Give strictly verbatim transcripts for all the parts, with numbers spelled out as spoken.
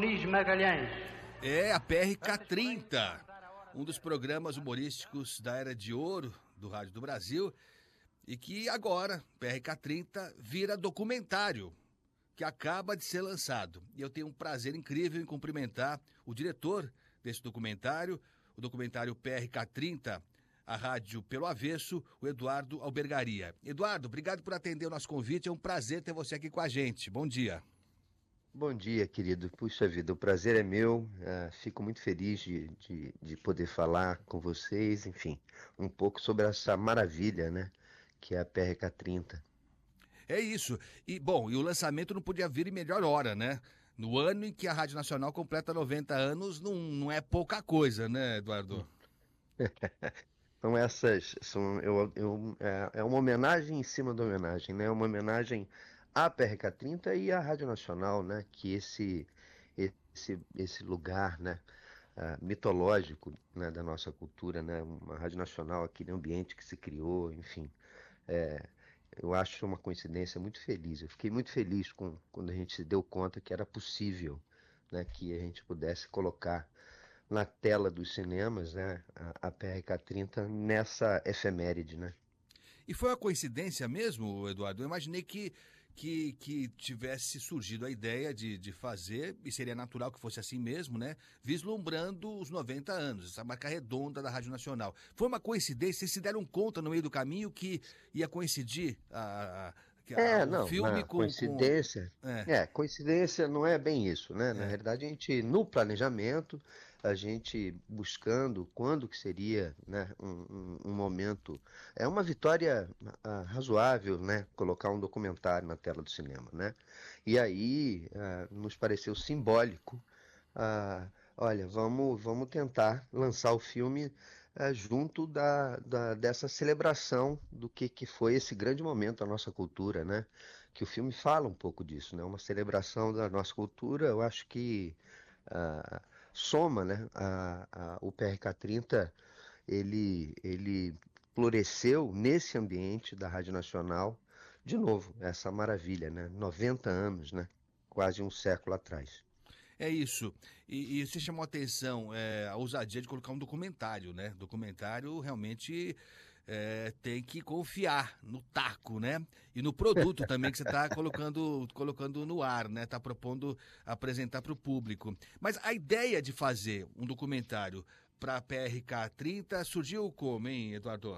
Muniz Magalhães. É a P R K trinta, um dos programas humorísticos da Era de Ouro do Rádio do Brasil, e que agora, P R K trinta, vira documentário, que acaba de ser lançado. E eu tenho um prazer incrível em cumprimentar o diretor desse documentário, o documentário P R K trinta, a Rádio Pelo Avesso, o Eduardo Albergaria. Eduardo, obrigado por atender o nosso convite, é um prazer ter você aqui com a gente. Bom dia. Bom dia, querido. Puxa vida, o prazer é meu. Uh, fico muito feliz de, de, de poder falar com vocês, enfim, um pouco sobre essa maravilha, né, que é a P R K trinta. É isso. E, bom, e o lançamento não podia vir em melhor hora, né? No ano em que a Rádio Nacional completa noventa anos, não, não é pouca coisa, né, Eduardo? Então essas são eu, eu, é, é uma homenagem em cima da homenagem, né? Uma homenagem à P R K trinta e à Rádio Nacional, né? Que esse esse esse lugar, né? Uh, mitológico, né? Da nossa cultura, né? Uma Rádio Nacional, aquele ambiente que se criou, enfim, é, eu acho uma coincidência muito feliz. Eu fiquei muito feliz com quando a gente se deu conta que era possível, né? Que a gente pudesse colocar na tela dos cinemas, né, a, a P R K trinta nessa efeméride, né? E foi uma coincidência mesmo, Eduardo? Eu imaginei que, que, que tivesse surgido a ideia de, de fazer, e seria natural que fosse assim mesmo, né? Vislumbrando os noventa anos, essa marca redonda da Rádio Nacional. Foi uma coincidência? Vocês se deram conta no meio do caminho que ia coincidir a, a, É, o não, filme na com... coincidência, com... É. é, coincidência não é bem isso, né? Na É. realidade, a gente, no planejamento, a gente buscando quando que seria, né, um, um, um momento, é uma vitória uh, razoável, né, colocar um documentário na tela do cinema, né? E aí, uh, nos pareceu simbólico, uh, olha, vamos, vamos tentar lançar o filme É, junto da, da, dessa celebração do que, que foi esse grande momento da nossa cultura, né? Que o filme fala um pouco disso, né? Uma celebração da nossa cultura, eu acho que uh, soma, né? A, a, o P R K trinta, ele, ele floresceu nesse ambiente da Rádio Nacional, de novo, essa maravilha, né? noventa anos, né? Quase um século atrás. É isso. E, e você chamou a atenção é, a ousadia de colocar um documentário, né? Documentário realmente é, tem que confiar no taco, né? E no produto também que você está colocando, colocando no ar, né? Está propondo apresentar para o público. Mas a ideia de fazer um documentário para a P R K trinta surgiu como, hein, Eduardo?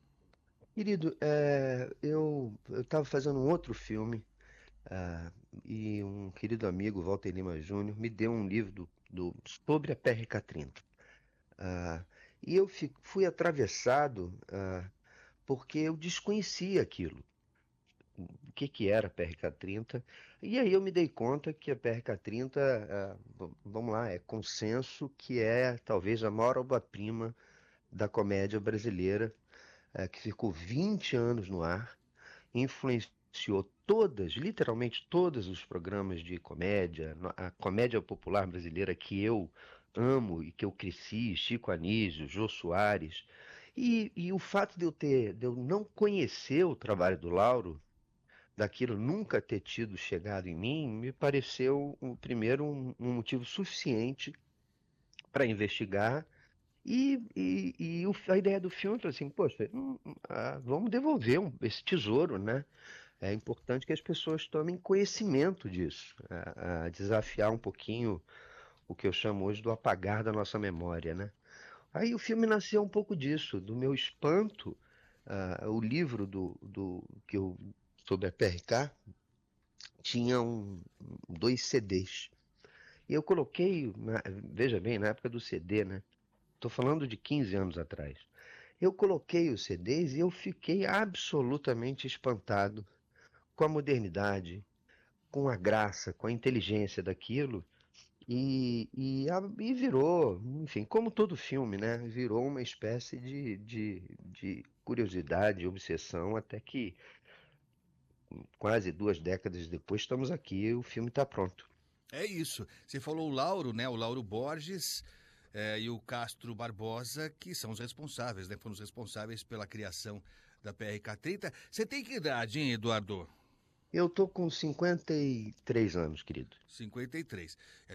Querido, é, eu estava fazendo um outro filme. Ah, e um querido amigo, Walter Lima Júnior, me deu um livro do, do- sobre a P R K trinta. Ah, e eu fi- fui atravessado ah, porque eu desconhecia aquilo, o que, que era a P R K trinta. E aí eu me dei conta que a P R K trinta, ah, v- vamos lá, é consenso que é talvez a maior obra-prima da comédia brasileira, ah, que ficou vinte anos no ar, influenciou todas, literalmente todos os programas de comédia, no- a comédia popular brasileira que eu amo e que eu cresci, Chico Anísio, Jô Soares. E, e o fato de eu ter, de eu não conhecer o trabalho do Lauro, daquilo nunca ter tido chegado em mim, me pareceu, um, primeiro, um, um motivo suficiente para investigar. E, e, e o- a ideia do filme foi assim, poxa, hum, ah, vamos devolver um- esse tesouro, né? É importante que as pessoas tomem conhecimento disso, a, a desafiar um pouquinho o que eu chamo hoje do apagar da nossa memória, né? Aí o filme nasceu um pouco disso, do meu espanto. Ah, o livro do, do que eu sobre a P R K tinha um, dois C Ds. E eu coloquei, na- veja bem, na época do C D, né? Estou falando de quinze anos atrás. Eu coloquei os C Ds e eu fiquei absolutamente espantado com a modernidade, com a graça, com a inteligência daquilo, e, e, a- e virou, enfim, como todo filme, né? Virou uma espécie de, de, de curiosidade, obsessão, até que quase duas décadas depois estamos aqui e o filme está pronto. É isso. Você falou o Lauro, né? O Lauro Borges é, e o Castro Barbosa, que são os responsáveis, né? Foram os responsáveis pela criação da P R K trinta. Você tem que idade, hein, Eduardo? Eu tô com cinquenta e três anos, querido. cinquenta e três.